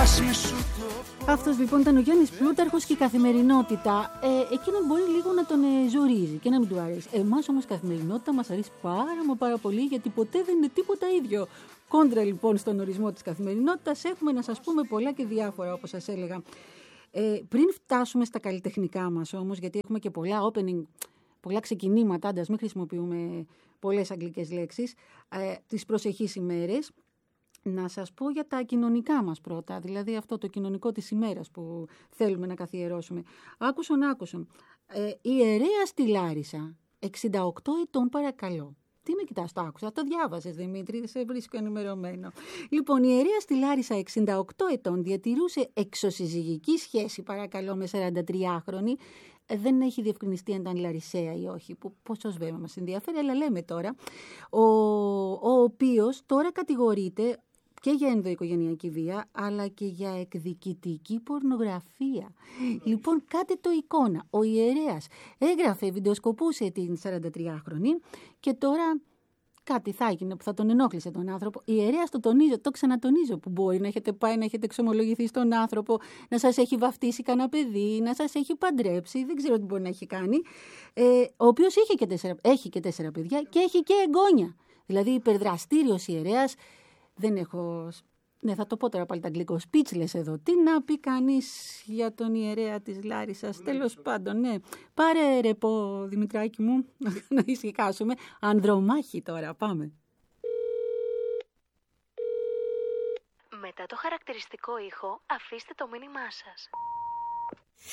Αυτός λοιπόν ήταν ο Γιάννης Πλούταρχος και η καθημερινότητα. Εκείνον μπορεί λίγο να τον ζορίζει και να μην του αρέσει. Εμάς όμως η καθημερινότητα μας αρέσει πάρα πολύ, γιατί ποτέ δεν είναι τίποτα ίδιο. Κόντρα λοιπόν στον ορισμό της καθημερινότητας έχουμε να σας πούμε πολλά και διάφορα, όπως σας έλεγα. Πριν φτάσουμε στα καλλιτεχνικά μας όμως, γιατί έχουμε και πολλά opening, πολλά ξεκινήματα, αντάς μην χρησιμοποιούμε πολλές αγγλικές λέξεις, τις προσεχείς ημέρες, να σας πω για τα κοινωνικά μας πρώτα, δηλαδή αυτό το κοινωνικό της ημέρας που θέλουμε να καθιερώσουμε. Άκουσον. Η ιερέα στη Λάρισα, 68 ετών παρακαλώ. Τι με κοιτάς, το άκουσα, το διάβασες Δημήτρη, σε βρίσκω ενημερωμένο. Λοιπόν, η ιερέα στη Λάρισα 68 ετών διατηρούσε εξωσυζυγική σχέση παρακαλώ με 43χρονη. Δεν έχει διευκρινιστεί αν ήταν Λαρισαία ή όχι, που πόσος βέβαια μας ενδιαφέρει, αλλά λέμε τώρα, ο οποίος τώρα κατηγορείται και για ενδοοικογενειακή βία, αλλά και για εκδικητική πορνογραφία. Λοιπόν, κάτε το εικόνα. Ο ιερέας έγραφε, βιντεοσκοπούσε την 43χρονη και τώρα κάτι θα έγινε που θα τον ενόχλησε τον άνθρωπο. Η ιερέας το ξανατονίζω, που μπορεί να έχετε πάει να έχετε εξομολογηθεί στον άνθρωπο, να σας έχει βαφτίσει κανένα παιδί, να σας έχει παντρέψει, δεν ξέρω τι μπορεί να έχει κάνει, ο οποίος έχει και 4 παιδιά και έχει και εγγόνια. Δηλαδή υπερδραστήριος ιερέας. Δεν έχω... Ναι, θα το πω τώρα πάλι τα αγγλικό. Speechless εδώ. Τι να πει κανείς για τον ιερέα της Λάρισσας. Τέλος πάντων, ναι. Πάρε ρεπό, Δημητράκη μου, να ησυχάσουμε. Ανδρομάχη τώρα, πάμε. Μετά το χαρακτηριστικό ήχο, αφήστε το μήνυμά σας.